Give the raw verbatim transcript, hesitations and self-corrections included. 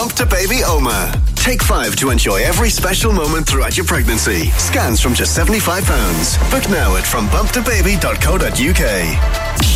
Bump to Baby Oma. Take five to enjoy every special moment throughout your pregnancy. Scans from just seventy-five pounds. Book now at from bump to baby dot co dot uk.